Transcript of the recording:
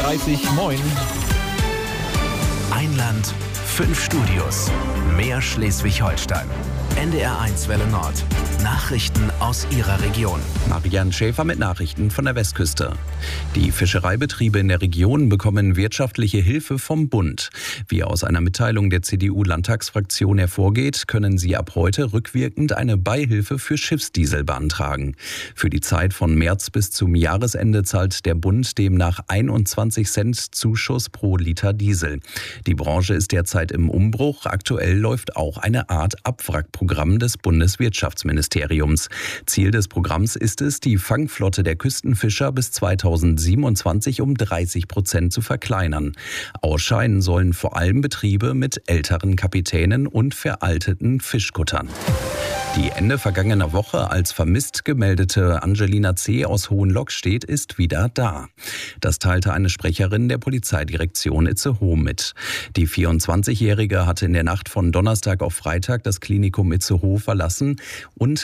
6:30 Uhr. Moin. Ein Land, 5 Studios. Mehr Schleswig-Holstein. NDR1 Welle Nord. Nachrichten aus Ihrer Region. Marianne Schäfer mit Nachrichten von der Westküste. Die Fischereibetriebe in der Region bekommen wirtschaftliche Hilfe vom Bund. Wie aus einer Mitteilung der CDU-Landtagsfraktion hervorgeht, können sie ab heute rückwirkend eine Beihilfe für Schiffsdiesel beantragen. Für die Zeit von März bis zum Jahresende zahlt der Bund demnach 21 Cent Zuschuss pro Liter Diesel. Die Branche ist derzeit im Umbruch. Aktuell läuft auch eine Art Abwrackprogramm des Bundeswirtschaftsministeriums. Ziel des Programms ist es, die Fangflotte der Küstenfischer bis 2027 um 30% zu verkleinern. Ausscheiden sollen vor allem Betriebe mit älteren Kapitänen und veralteten Fischkuttern. Die Ende vergangener Woche als vermisst gemeldete Angelina C. aus Hohenlockstedt ist wieder da. Das teilte eine Sprecherin der Polizeidirektion Itzehoe mit. Die 24-Jährige hatte in der Nacht von Donnerstag auf Freitag das Klinikum Itzehoe verlassen und